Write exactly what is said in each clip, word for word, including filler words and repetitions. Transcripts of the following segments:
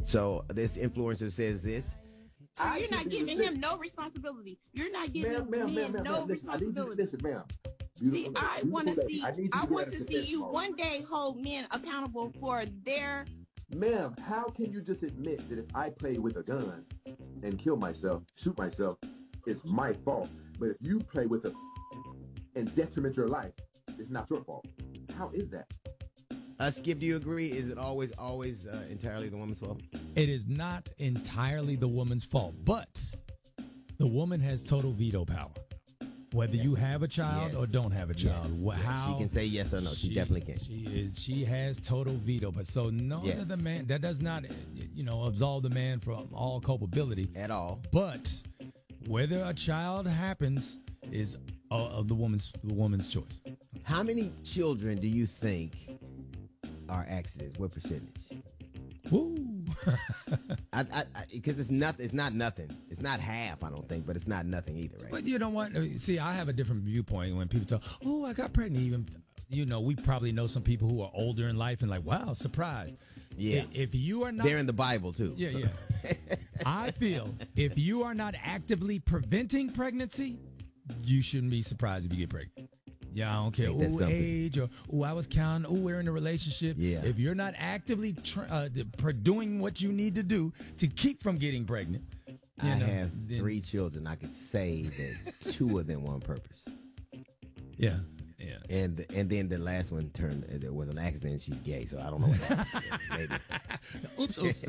So this influencer says this. So you're not giving him no responsibility. You're not giving ma'am, ma'am, men ma'am, ma'am, no ma'am, listen, I need you to responsibility. listen, ma'am. See, Beautiful, I beautiful want to lady. see. I, need you I to want get to out see of you mode. one day hold men accountable for their. Ma'am, how can you just admit that if I play with a gun and kill myself, shoot myself, it's my fault? But if you play with a and detriment your life, it's not your fault. How is that? Uh, Skip, do you agree? Is it always, always uh, entirely the woman's fault? It is not entirely the woman's fault, but the woman has total veto power. Whether yes. you have a child yes. or don't have a child, yes. how she can say yes or no. She, she definitely can. She is. She has total veto. But so no, yes. the man that does not, you know, absolve the man from all culpability at all. But whether a child happens is uh, the woman's the woman's choice. How many children do you think are accidents? What percentage? Woo. I, I, because it's not, it's not nothing. It's not half, I don't think, but it's not nothing either, right? But you know what? See, I have a different viewpoint when people talk, oh, I got pregnant. Even, you know, we probably know some people who are older in life and like, wow, surprised. Yeah. If, if you are not. They're in the Bible, too. Yeah, so. yeah. I feel if you are not actively preventing pregnancy, you shouldn't be surprised if you get pregnant. Yeah, I don't care. Ooh, age or ooh, I was counting. Ooh, we're in a relationship. Yeah. If you're not actively tr- uh, doing what you need to do to keep from getting pregnant, I know, have then, three children. I could say that two of them were on purpose. Yeah, yeah. And and then the last one turned. It was an accident. She's gay, so I don't know what happened. Maybe. Oops, oops.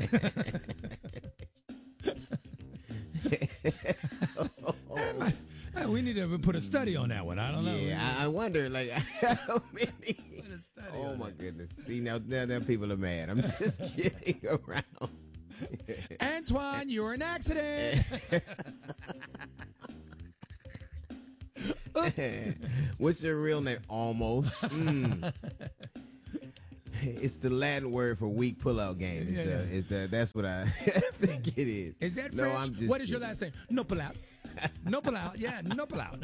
oh. We need to put a study on that one. I don't know. Yeah, I, I wonder, like, how many? Oh, my that. goodness. See, now, now, now people are mad. I'm just kidding around. Antoine, you're an accident. What's your real name? Almost. Mm. It's the Latin word for weak pull-out game. It's, yeah, the, yeah. it's the, that's what I think it is. Is that no, French? I'm just what is kidding. your last name? No pull-out. No pull-out. Yeah, no pull-out.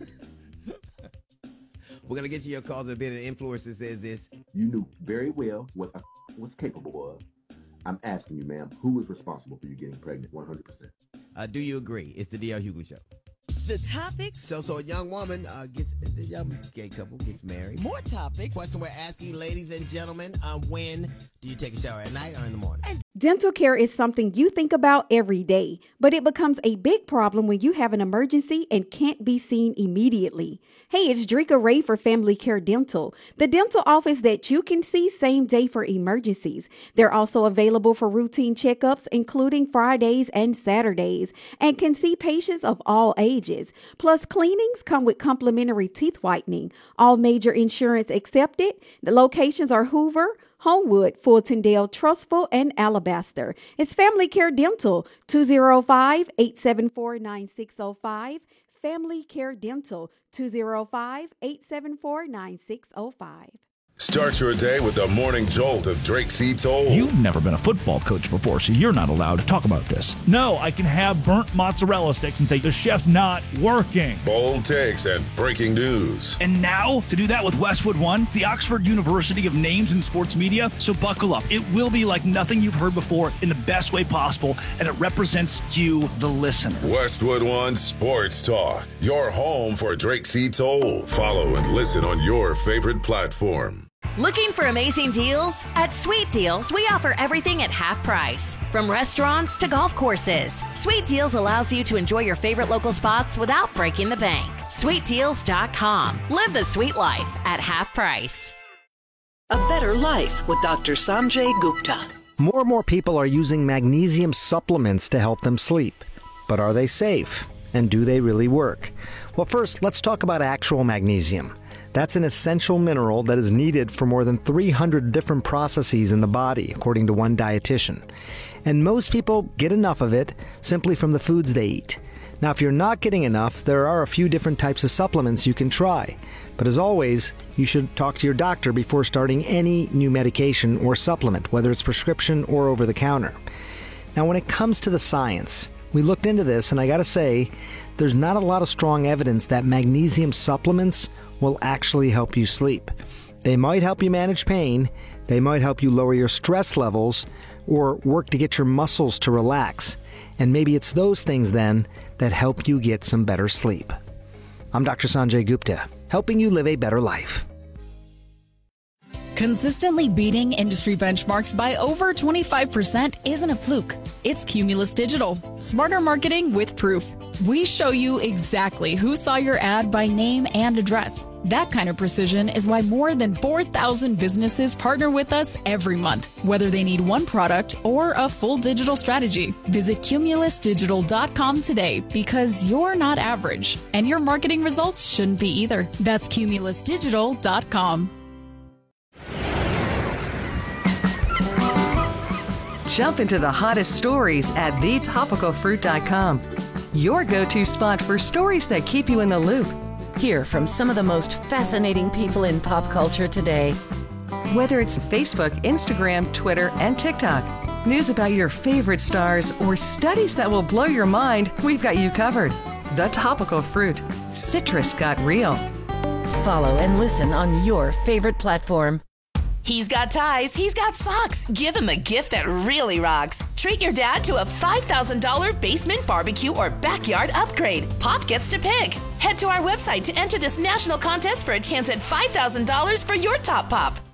We're going to get to your calls in a bit. An influencer says this. You knew very well what I was capable of. I'm asking you, ma'am, who was responsible for you getting pregnant one hundred percent? Uh, do you agree? It's the D L Hughley Show. The topics. So, so a young woman uh, gets, the young gay couple gets married. More topics. Question we're asking, ladies and gentlemen, uh, when do you take a shower, at night or in the morning? Dental care is something you think about every day, but it becomes a big problem when you have an emergency and can't be seen immediately. Hey, it's Drika Ray for Family Care Dental, the dental office that you can see same day for emergencies. They're also available for routine checkups, including Fridays and Saturdays, and can see patients of all ages. Plus, cleanings come with complimentary teeth whitening. All major insurance accepted. The locations are Hoover, Homewood, Fultondale, Trustful, and Alabaster. It's Family Care Dental, two oh five, eight seven four, nine six oh five. Family Care Dental, two oh five, eight seven four, nine six oh five. Start your day with the morning jolt of Drake C. Toll. You've never been a football coach before, so you're not allowed to talk about this. No, I can have burnt mozzarella sticks and say the chef's not working. Bold takes and breaking news. And now, to do that with Westwood One, the Oxford University of Names in Sports Media. So buckle up. It will be like nothing you've heard before in the best way possible, and it represents you, the listener. Westwood One Sports Talk, your home for Drake C. Toll. Follow and listen on your favorite platform. Looking for amazing deals? At Sweet Deals, we offer everything at half price. From restaurants to golf courses, Sweet Deals allows you to enjoy your favorite local spots without breaking the bank. sweet deals dot com. Live the sweet life at half price. A better life with Doctor Sanjay Gupta. More and more people are using magnesium supplements to help them sleep. But are they safe? And do they really work? Well, first, let's talk about actual magnesium. That's an essential mineral that is needed for more than three hundred different processes in the body, according to one dietitian. And most people get enough of it simply from the foods they eat. Now, if you're not getting enough, there are a few different types of supplements you can try. But as always, you should talk to your doctor before starting any new medication or supplement, whether it's prescription or over-the-counter. Now, when it comes to the science, we looked into this, and I gotta say, there's not a lot of strong evidence that magnesium supplements will actually help you sleep. They might help you manage pain, They might help you lower your stress levels or work to get your muscles to relax. And maybe it's those things then that help you get some better sleep. I'm Doctor Sanjay Gupta, helping you live a better life. Consistently beating industry benchmarks by over twenty-five percent isn't a fluke. It's Cumulus Digital, smarter marketing with proof. We show you exactly who saw your ad by name and address. That kind of precision is why more than four thousand businesses partner with us every month, whether they need one product or a full digital strategy. Visit cumulus digital dot com today because you're not average, and your marketing results shouldn't be either. That's cumulus digital dot com. Jump into the hottest stories at the topical fruit dot com. Your go-to spot for stories that keep you in the loop. Hear from some of the most fascinating people in pop culture today. Whether it's Facebook, Instagram, Twitter, and TikTok, news about your favorite stars, or studies that will blow your mind, we've got you covered. The Topical Fruit. Citrus got real. Follow and listen on your favorite platform. He's got ties, he's got socks. Give him a gift that really rocks. Treat your dad to a five thousand dollars basement barbecue or backyard upgrade. Pop gets to pick. Head to our website to enter this national contest for a chance at five thousand dollars for your top pop.